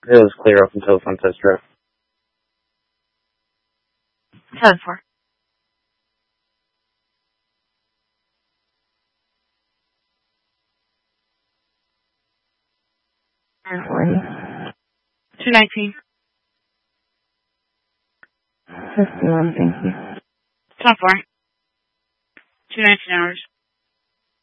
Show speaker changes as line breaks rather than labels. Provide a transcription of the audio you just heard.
It was clear up until Sunset Strip.
7-4.
Currently.
219.
51, thank you.
10-4. 219 hours.